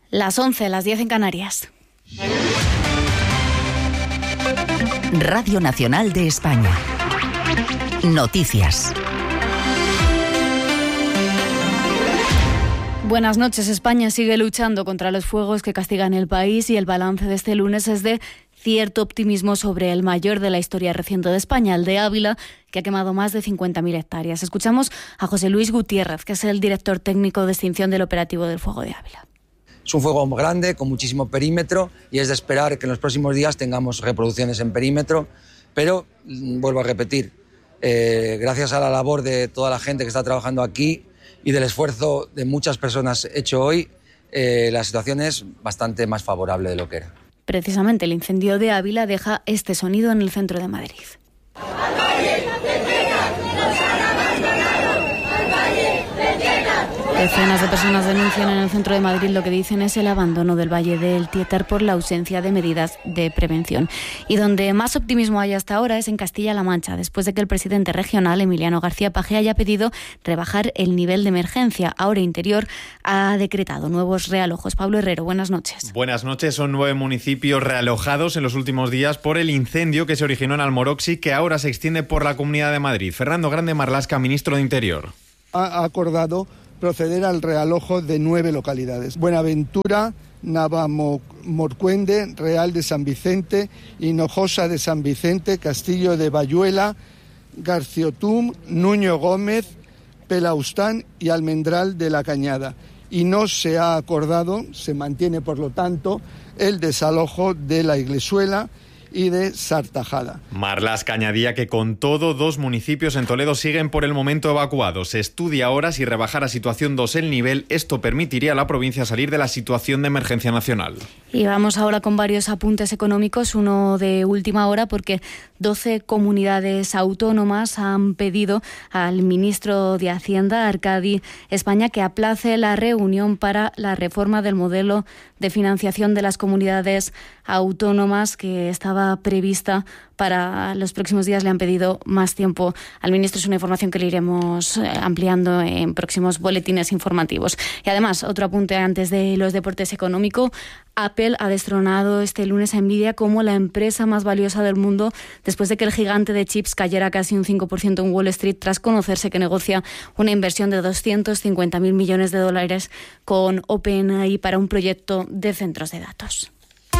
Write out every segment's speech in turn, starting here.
Las 11, las 10 en Canarias. Radio Nacional de España. Noticias. Buenas noches. España sigue luchando contra los fuegos que castigan el país y el balance de este lunes es de cierto optimismo sobre el mayor de la historia reciente de España, el de Ávila, que ha quemado más de 50.000 hectáreas. Escuchamos a José Luis Gutiérrez, que es el director técnico de extinción del operativo del fuego de Ávila. Es un fuego grande, con muchísimo perímetro, y es de esperar que en los próximos días tengamos reproducciones en perímetro, pero, vuelvo a repetir, gracias a la labor de toda la gente que está trabajando aquí y del esfuerzo de muchas personas hecho hoy, la situación es bastante más favorable de lo que era. Precisamente el incendio de Ávila deja este sonido en el centro de Madrid. Decenas de personas denuncian en el centro de Madrid. Lo que dicen es el abandono del Valle del Tietar por la ausencia de medidas de prevención. Y donde más optimismo hay hasta ahora es en Castilla-La Mancha, después de que el presidente regional, Emiliano García Paje, haya pedido rebajar el nivel de emergencia. Ahora Interior ha decretado nuevos realojos. Pablo Herrero, buenas noches. Buenas noches. Son 9 municipios realojados en los últimos días por el incendio que se originó en Almoroxi, que ahora se extiende por la Comunidad de Madrid. Fernando Grande Marlaska, ministro de Interior. Ha acordado proceder al realojo de 9 localidades: Buenaventura, Navalmorcuende, Real de San Vicente, Hinojosa de San Vicente, Castillo de Bayuela, Garciotum, Nuño Gómez, Pelaustán y Almendral de la Cañada. Y no se ha acordado, se mantiene por lo tanto, el desalojo de la Iglesuela y de Sartajada. Marlaska añadía que con todo 2 municipios en Toledo siguen por el momento evacuados. Se estudia ahora si rebajar a situación 2 el nivel. Esto permitiría a la provincia salir de la situación de emergencia nacional. Y vamos ahora con varios apuntes económicos, uno de última hora, porque 12 comunidades autónomas han pedido al ministro de Hacienda, Arcadi España, que aplace la reunión para la reforma del modelo de financiación de las comunidades autónomas que estaba prevista para los próximos días. Le han pedido más tiempo al ministro. Es una información que le iremos ampliando en próximos boletines informativos. Y además, otro apunte antes de los deportes económicos. Apple ha destronado este lunes a Nvidia como la empresa más valiosa del mundo después de que el gigante de chips cayera casi un 5% en Wall Street tras conocerse que negocia una inversión de 250.000 millones de dólares con OpenAI para un proyecto de centros de datos.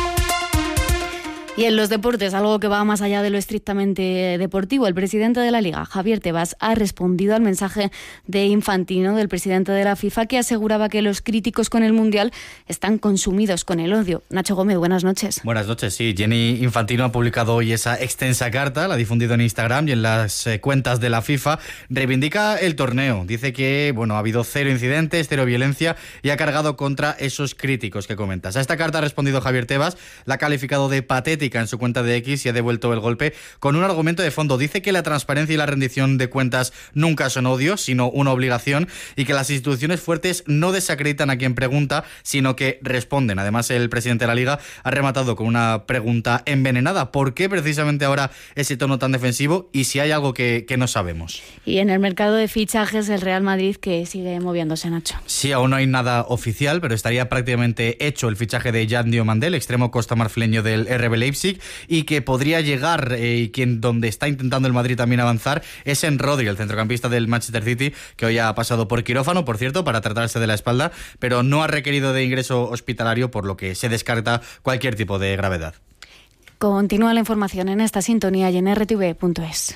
Y en los deportes, algo que va más allá de lo estrictamente deportivo, el presidente de la Liga, Javier Tebas, ha respondido al mensaje de Infantino, del presidente de la FIFA, que aseguraba que los críticos con el Mundial están consumidos con el odio. Nacho Gómez, buenas noches. Buenas noches, sí. Gianni Infantino ha publicado hoy esa extensa carta, la ha difundido en Instagram y en las cuentas de la FIFA. Reivindica el torneo. Dice que ha habido 0 incidentes, 0 violencia y ha cargado contra esos críticos que comentas. A esta carta ha respondido Javier Tebas, la ha calificado de patética en su cuenta de X y ha devuelto el golpe con un argumento de fondo. Dice que la transparencia y la rendición de cuentas nunca son odio, sino una obligación, y que las instituciones fuertes no desacreditan a quien pregunta, sino que responden. Además, el presidente de la Liga ha rematado con una pregunta envenenada. ¿Por qué precisamente ahora ese tono tan defensivo y si hay algo que no sabemos? Y en el mercado de fichajes, el Real Madrid, que sigue moviéndose, Nacho. Sí, aún no hay nada oficial, pero estaría prácticamente hecho el fichaje de Jan Diomandé, el extremo costamarfileño del RB Leipzig, y que podría llegar, y donde está intentando el Madrid también avanzar, es en Rodri, el centrocampista del Manchester City, que hoy ha pasado por quirófano, por cierto, para tratarse de la espalda, pero no ha requerido de ingreso hospitalario, por lo que se descarta cualquier tipo de gravedad. Continúa la información en esta sintonía y en rtv.es.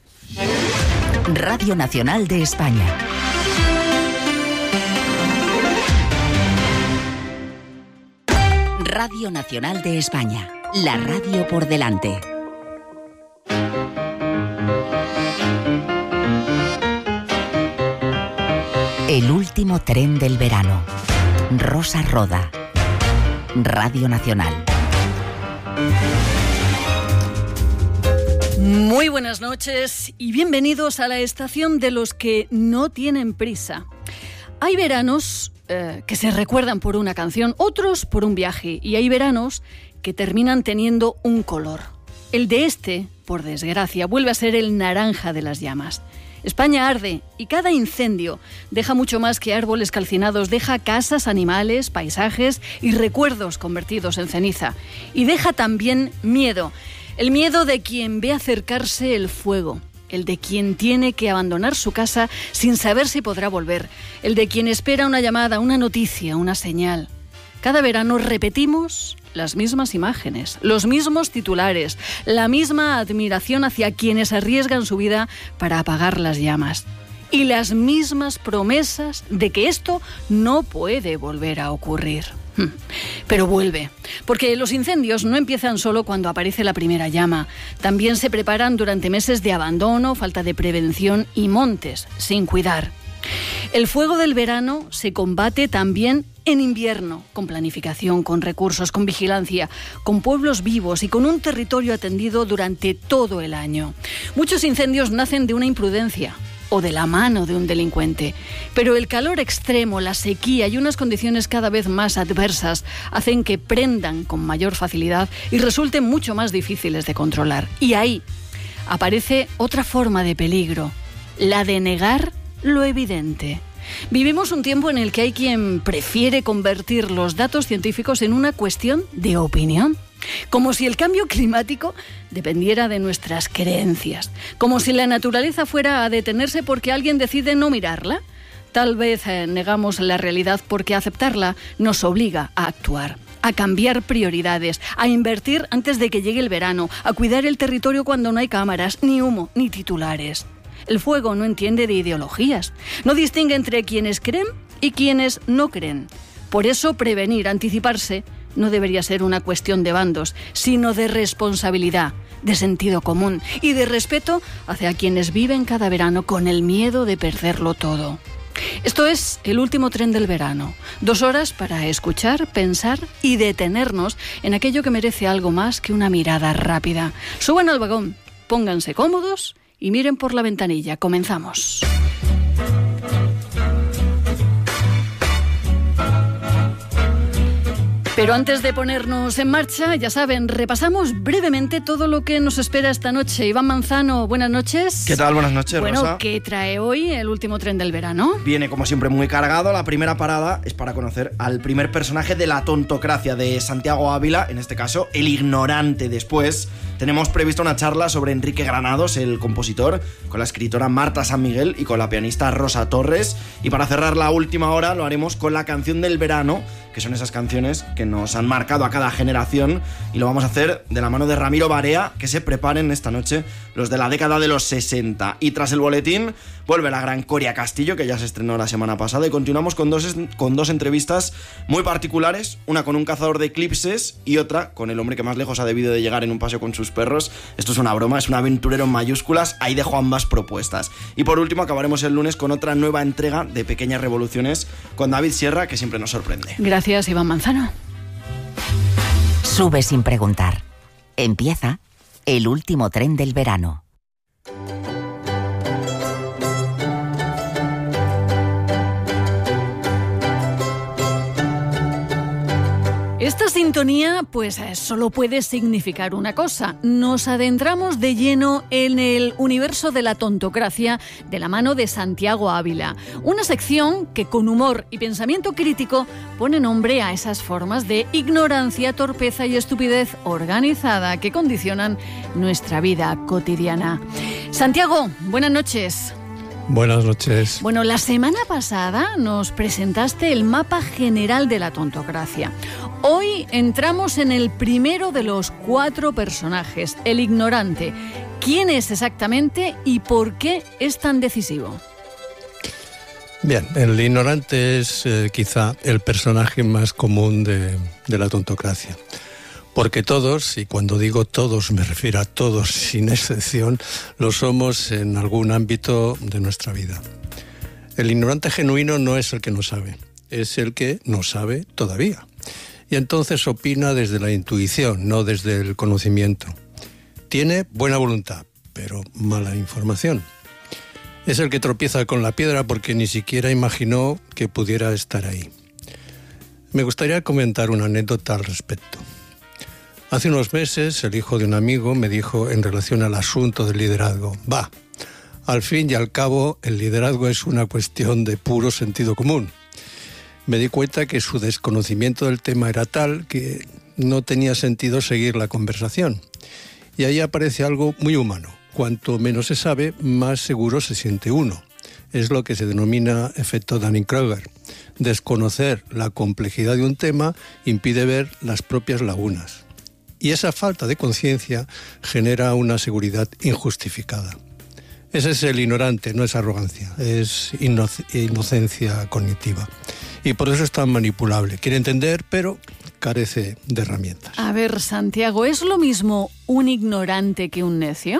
Radio Nacional de España. Radio Nacional de España. La radio por delante. El último tren del verano. Rosa Roda. Radio Nacional. Muy buenas noches y bienvenidos a la estación de los que no tienen prisa. Hay veranos que se recuerdan por una canción, otros por un viaje, y hay veranos que terminan teniendo un color. El de este, por desgracia, vuelve a ser el naranja de las llamas. España arde y cada incendio deja mucho más que árboles calcinados, deja casas, animales, paisajes y recuerdos convertidos en ceniza. Y deja también miedo, el miedo de quien ve acercarse el fuego, el de quien tiene que abandonar su casa sin saber si podrá volver, el de quien espera una llamada, una noticia, una señal. Cada verano repetimos las mismas imágenes, los mismos titulares, la misma admiración hacia quienes arriesgan su vida para apagar las llamas y las mismas promesas de que esto no puede volver a ocurrir. Pero vuelve, porque los incendios no empiezan solo cuando aparece la primera llama. También se preparan durante meses de abandono, falta de prevención y montes sin cuidar. El fuego del verano se combate también en invierno, con planificación, con recursos, con vigilancia, con pueblos vivos y con un territorio atendido durante todo el año. Muchos incendios nacen de una imprudencia o de la mano de un delincuente, pero el calor extremo, la sequía y unas condiciones cada vez más adversas hacen que prendan con mayor facilidad y resulten mucho más difíciles de controlar. Y ahí aparece otra forma de peligro, la de negar lo evidente. Vivimos un tiempo en el que hay quien prefiere convertir los datos científicos en una cuestión de opinión, como si el cambio climático dependiera de nuestras creencias, como si la naturaleza fuera a detenerse porque alguien decide no mirarla. Tal vez negamos la realidad porque aceptarla nos obliga a actuar, a cambiar prioridades, a invertir antes de que llegue el verano, a cuidar el territorio cuando no hay cámaras, ni humo, ni titulares. El fuego no entiende de ideologías, no distingue entre quienes creen y quienes no creen. Por eso prevenir, anticiparse, no debería ser una cuestión de bandos, sino de responsabilidad, de sentido común y de respeto hacia quienes viven cada verano con el miedo de perderlo todo. Esto es El último tren del verano. 2 horas para escuchar, pensar y detenernos en aquello que merece algo más que una mirada rápida. Suban al vagón, pónganse cómodos y miren por la ventanilla. Comenzamos. Pero antes de ponernos en marcha, ya saben, repasamos brevemente todo lo que nos espera esta noche. Iván Manzano, buenas noches. ¿Qué tal? Buenas noches, Rosa. Bueno, ¿qué trae hoy El último tren del verano? Viene, como siempre, muy cargado. La primera parada es para conocer al primer personaje de la tontocracia de Santiago Ávila, en este caso, el ignorante. Después tenemos previsto una charla sobre Enrique Granados, el compositor, con la escritora Marta San Miguel y con la pianista Rosa Torres. Y para cerrar la última hora lo haremos con la canción del verano, que son esas canciones que nos han marcado a cada generación, y lo vamos a hacer de la mano de Ramiro Barea. Que se preparen esta noche los de la década de los 60. Y tras el boletín vuelve la gran Coria Castillo, que ya se estrenó la semana pasada, y continuamos con dos entrevistas muy particulares, una con un cazador de eclipses y otra con el hombre que más lejos ha debido de llegar en un paseo con sus perros. Esto es una broma, es un aventurero en mayúsculas. Ahí dejo ambas propuestas. Y por último acabaremos el lunes con otra nueva entrega de Pequeñas Revoluciones con David Sierra, que siempre nos sorprende. Gracias, Iván Manzano. Sube sin preguntar. Empieza El último tren del verano. Esta sintonía, pues solo puede significar una cosa. Nos adentramos de lleno en el universo de la tontocracia de la mano de Santiago Ávila. Una sección que con humor y pensamiento crítico pone nombre a esas formas de ignorancia, torpeza y estupidez organizada que condicionan nuestra vida cotidiana. Santiago, buenas noches. Buenas noches. Bueno, la semana pasada nos presentaste el mapa general de la tontocracia. Hoy entramos en el primero de los 4 personajes, el ignorante. ¿Quién es exactamente y por qué es tan decisivo? Bien, el ignorante es quizá el personaje más común de la tontocracia. Porque todos, y cuando digo todos me refiero a todos sin excepción, lo somos en algún ámbito de nuestra vida. El ignorante genuino no es el que no sabe, es el que no sabe todavía. Y entonces opina desde la intuición, no desde el conocimiento. Tiene buena voluntad, pero mala información. Es el que tropieza con la piedra porque ni siquiera imaginó que pudiera estar ahí. Me gustaría comentar una anécdota al respecto. Hace unos meses el hijo de un amigo me dijo en relación al asunto del liderazgo: va, Al fin y al cabo, el liderazgo es una cuestión de puro sentido común. Me di cuenta que su desconocimiento del tema era tal que no tenía sentido seguir la conversación. Y ahí aparece algo muy humano. Cuanto menos se sabe, más seguro se siente uno. Es lo que se denomina efecto Dunning-Kruger. Desconocer la complejidad de un tema impide ver las propias lagunas. Y esa falta de conciencia genera una seguridad injustificada. Ese es el ignorante, no es arrogancia, es inocencia cognitiva. Y por eso es tan manipulable. Quiere entender, pero carece de herramientas. A ver, Santiago, ¿es lo mismo un ignorante que un necio?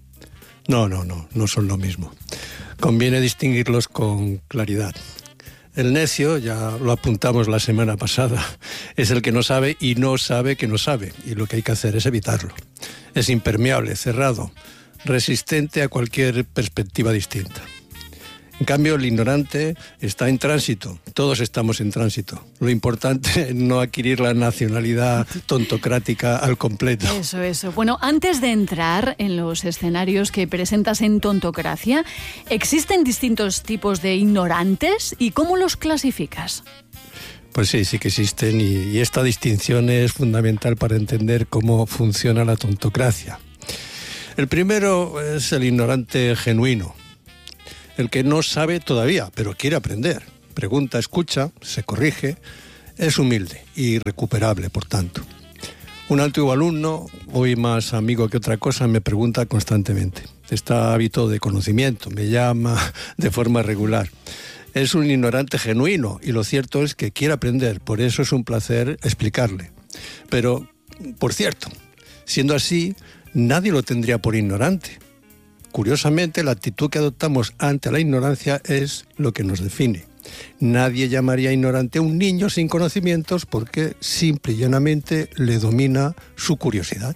No son lo mismo. Conviene distinguirlos con claridad. El necio, ya lo apuntamos la semana pasada, es el que no sabe y no sabe que no sabe. Y lo que hay que hacer es evitarlo. Es impermeable, cerrado, resistente a cualquier perspectiva distinta. En cambio, el ignorante está en tránsito. Todos estamos en tránsito. Lo importante es no adquirir la nacionalidad tontocrática al completo. Eso. Bueno, antes de entrar en los escenarios que presentas en Tontocracia, ¿existen distintos tipos de ignorantes y cómo los clasificas? Pues sí que existen y esta distinción es fundamental para entender cómo funciona la tontocracia. El primero es el ignorante genuino. El que no sabe todavía, pero quiere aprender. Pregunta, escucha, se corrige, es humilde y recuperable, por tanto. Un antiguo alumno, hoy más amigo que otra cosa, me pregunta constantemente. Está hábito de conocimiento, me llama de forma regular. Es un ignorante genuino y lo cierto es que quiere aprender, por eso es un placer explicarle. Pero, por cierto, siendo así, nadie lo tendría por ignorante. Curiosamente, la actitud que adoptamos ante la ignorancia es lo que nos define. Nadie llamaría ignorante a un niño sin conocimientos porque simple y llanamente le domina su curiosidad.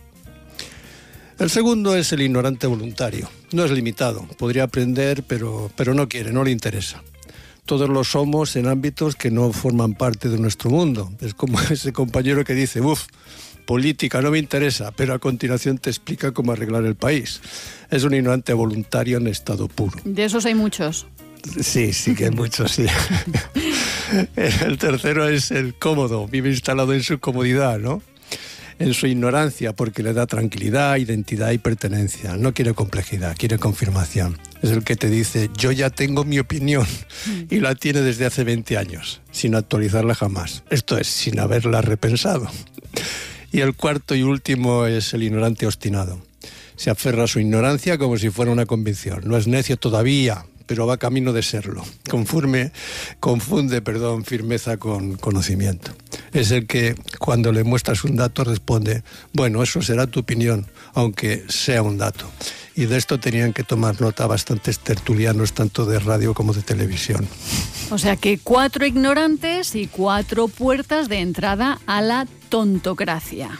El segundo es el ignorante voluntario. No es limitado, podría aprender, pero no quiere, no le interesa. Todos lo somos en ámbitos que no forman parte de nuestro mundo. Es como ese compañero que dice, política no me interesa, pero a continuación te explica cómo arreglar el país. Es un ignorante voluntario en estado puro. De esos hay muchos. Sí que hay muchos, sí. El tercero es el cómodo, vive instalado en su comodidad, ¿no? En su ignorancia, porque le da tranquilidad, identidad y pertenencia. No quiere complejidad, quiere confirmación. Es el que te dice, yo ya tengo mi opinión, y la tiene desde hace 20 años, sin actualizarla jamás. Esto es, sin haberla repensado. Y el cuarto y último es el ignorante obstinado. Se aferra a su ignorancia como si fuera una convicción. No es necio todavía, pero va camino de serlo. Confunde firmeza con conocimiento. Es el que, cuando le muestras un dato, responde, bueno, eso será tu opinión, aunque sea un dato. Y de esto tenían que tomar nota bastantes tertulianos, tanto de radio como de televisión. O sea que 4 ignorantes y 4 puertas de entrada a la tontocracia.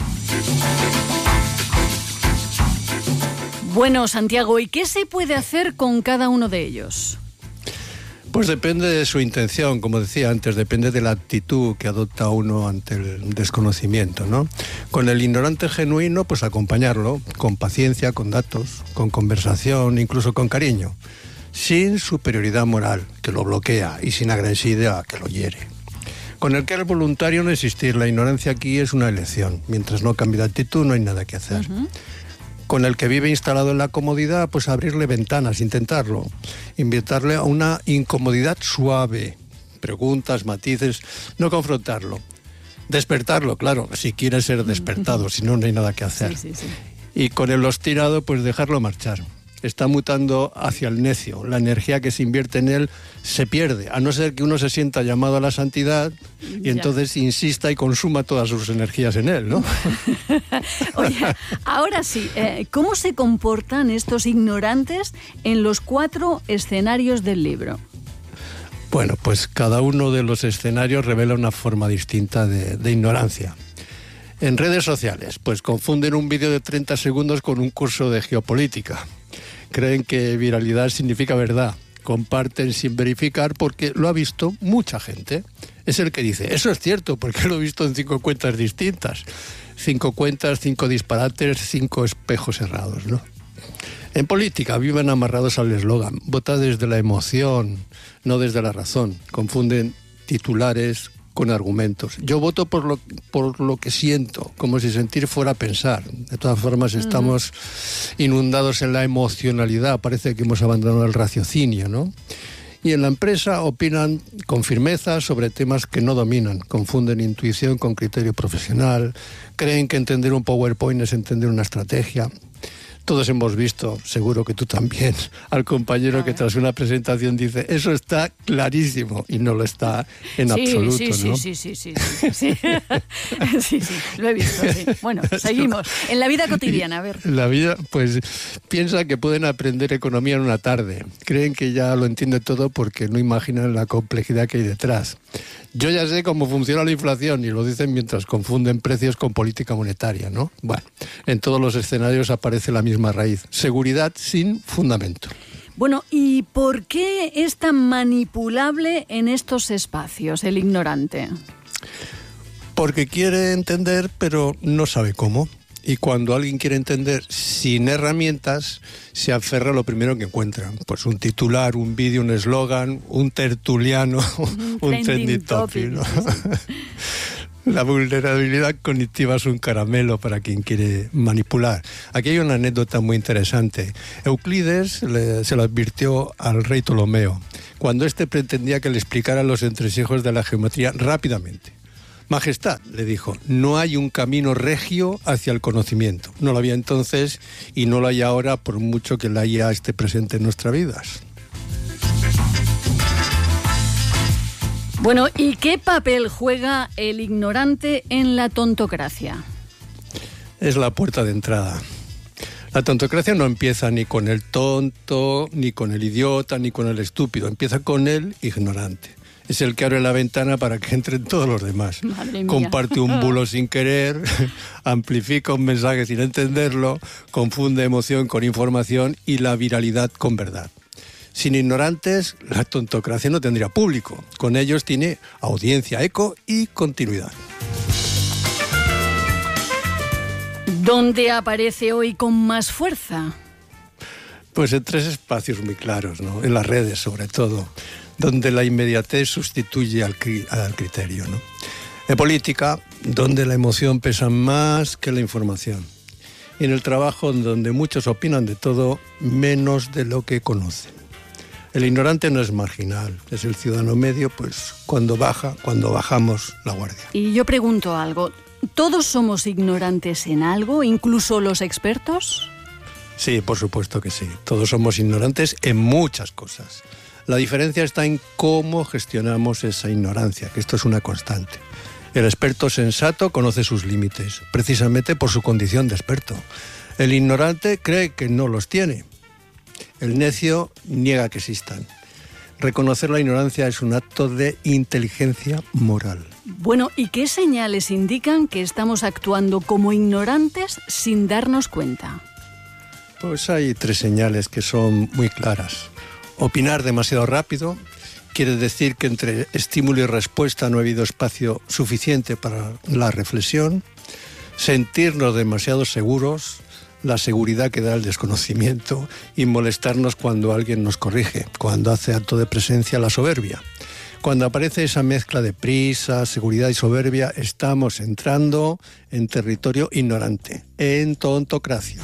Bueno, Santiago, ¿y qué se puede hacer con cada uno de ellos? Pues depende de su intención, como decía antes, depende de la actitud que adopta uno ante el desconocimiento, ¿no? Con el ignorante genuino, pues acompañarlo con paciencia, con datos, con conversación, incluso con cariño, sin superioridad moral, que lo bloquea, y sin agresividad, que lo hiere. Con el que es voluntario no existir, la ignorancia aquí es una elección. Mientras no cambie de actitud no hay nada que hacer. Con el que vive instalado en la comodidad, pues abrirle ventanas, intentarlo. Invitarle a una incomodidad suave. Preguntas, matices, no confrontarlo. Despertarlo, claro, si quiere ser despertado, si no, no hay nada que hacer. Sí. Y con el obstinado, pues dejarlo marchar. Está mutando hacia el necio. La energía que se invierte en él se pierde, a no ser que uno se sienta llamado a la santidad y entonces insista y consuma todas sus energías en él, ¿no? Oye, ahora sí, ¿cómo se comportan estos ignorantes en los 4 escenarios del libro? Bueno, pues cada uno de los escenarios revela una forma distinta de ignorancia. En redes sociales, pues confunden un vídeo de 30 segundos con un curso de geopolítica. Creen que viralidad significa verdad. Comparten sin verificar porque lo ha visto mucha gente. Es el que dice, eso es cierto, porque lo he visto en 5 cuentas distintas. 5 cuentas, 5 disparates, 5 espejos cerrados, ¿no? En política viven amarrados al eslogan, vota desde la emoción, no desde la razón. Confunden titulares con argumentos. Yo voto por lo que siento, como si sentir fuera pensar. De todas formas, estamos inundados en la emocionalidad, parece que hemos abandonado el raciocinio, ¿no? Y en la empresa opinan con firmeza sobre temas que no dominan, confunden intuición con criterio profesional, creen que entender un PowerPoint es entender una estrategia. Todos hemos visto, seguro que tú también, al compañero que tras una presentación dice, eso está clarísimo, y no lo está en absoluto, ¿no? Sí, lo he visto, sí. Bueno, seguimos. En la vida cotidiana, a ver. La vida, pues, piensa que pueden aprender economía en una tarde. Creen que ya lo entienden todo porque no imaginan la complejidad que hay detrás. Yo ya sé cómo funciona la inflación, y lo dicen mientras confunden precios con política monetaria, ¿no? Bueno, en todos los escenarios aparece la misma raíz, seguridad sin fundamento. Bueno, ¿y por qué es tan manipulable en estos espacios el ignorante? Porque quiere entender, pero no sabe cómo. Y cuando alguien quiere entender sin herramientas, se aferra a lo primero que encuentra. Pues un titular, un vídeo, un eslogan, un tertuliano, un trending topic, ¿no? La vulnerabilidad cognitiva es un caramelo para quien quiere manipular. Aquí hay una anécdota muy interesante. Euclides se lo advirtió al rey Ptolomeo, cuando éste pretendía que le explicara los entresijos de la geometría rápidamente. Majestad, le dijo, no hay un camino regio hacia el conocimiento. No lo había entonces y no lo hay ahora, por mucho que la IA esté presente en nuestras vidas. Bueno, ¿y qué papel juega el ignorante en la tontocracia? Es la puerta de entrada. La tontocracia no empieza ni con el tonto, ni con el idiota, ni con el estúpido. Empieza con el ignorante. Es el que abre la ventana para que entren todos los demás. Comparte un bulo sin querer, amplifica un mensaje sin entenderlo, confunde emoción con información y la viralidad con verdad. Sin ignorantes, la tontocracia no tendría público. Con ellos tiene audiencia, eco y continuidad. ¿Dónde aparece hoy con más fuerza? Pues en tres espacios muy claros, ¿no? En las redes, sobre todo, donde la inmediatez sustituye al criterio, ¿no? En política, donde la emoción pesa más que la información. Y en el trabajo, donde muchos opinan de todo menos de lo que conocen. El ignorante no es marginal, es el ciudadano medio, pues cuando bajamos la guardia. Y yo pregunto algo, ¿todos somos ignorantes en algo, incluso los expertos? Sí, por supuesto que sí. Todos somos ignorantes en muchas cosas. La diferencia está en cómo gestionamos esa ignorancia, que esto es una constante. El experto sensato conoce sus límites, precisamente por su condición de experto. El ignorante cree que no los tiene. El necio niega que existan. Reconocer la ignorancia es un acto de inteligencia moral. Bueno, ¿y qué señales indican que estamos actuando como ignorantes sin darnos cuenta? Pues hay tres señales que son muy claras. Opinar demasiado rápido quiere decir que entre estímulo y respuesta no ha habido espacio suficiente para la reflexión. Sentirnos demasiado seguros, la seguridad que da el desconocimiento, y molestarnos cuando alguien nos corrige, cuando hace acto de presencia la soberbia. Cuando aparece esa mezcla de prisa, seguridad y soberbia, estamos entrando en territorio ignorante, en tontocracia.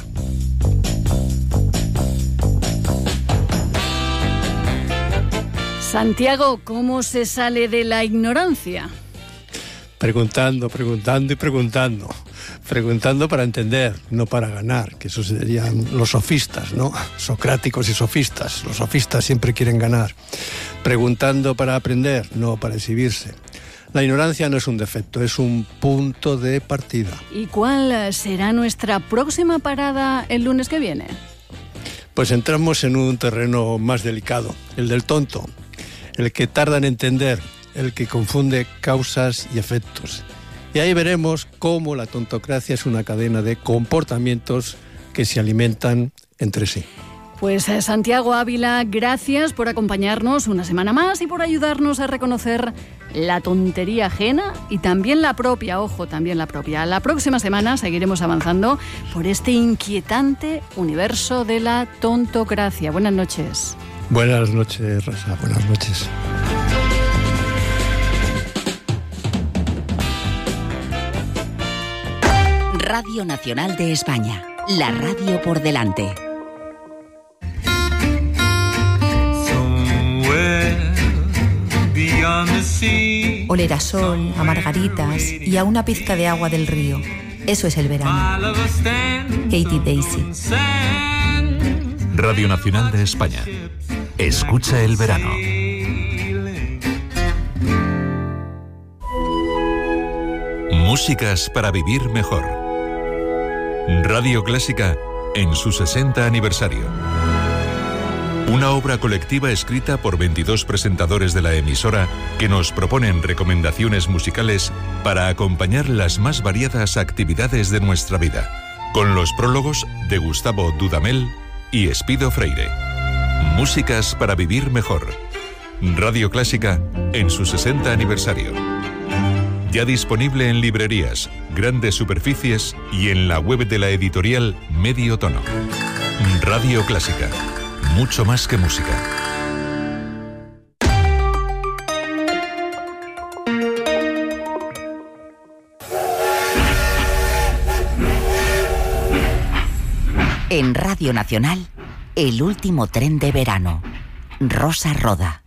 Santiago, ¿cómo se sale de la ignorancia? Preguntando y preguntando. Preguntando para entender, no para ganar, que eso serían los sofistas, ¿no? Socráticos y sofistas. Los sofistas siempre quieren ganar. Preguntando para aprender, no para exhibirse. La ignorancia no es un defecto, es un punto de partida. ¿Y cuál será nuestra próxima parada el lunes que viene? Pues entramos en un terreno más delicado, el del tonto, el que tarda en entender, el que confunde causas y efectos. Y ahí veremos cómo la tontocracia es una cadena de comportamientos que se alimentan entre sí. Pues Santiago Ávila, gracias por acompañarnos una semana más y por ayudarnos a reconocer la tontería ajena y también la propia, ojo, también la propia. La próxima semana seguiremos avanzando por este inquietante universo de la tontocracia. Buenas noches. Buenas noches, Rosa. Buenas noches. Radio Nacional de España. La radio por delante. Oler a sol, a margaritas y a una pizca de agua del río. Eso es el verano. Katie Daisy. Radio Nacional de España. Escucha el verano. Músicas para vivir mejor. Radio Clásica en su 60 aniversario. Una obra colectiva escrita por 22 presentadores de la emisora que nos proponen recomendaciones musicales para acompañar las más variadas actividades de nuestra vida, con los prólogos de Gustavo Dudamel y Espido Freire. Músicas para vivir mejor. Radio Clásica en su 60 aniversario. Ya disponible en librerías, grandes superficies y en la web de la editorial Medio Tono. Radio Clásica. Mucho más que música. En Radio Nacional, el último tren de verano. Rosa Roda.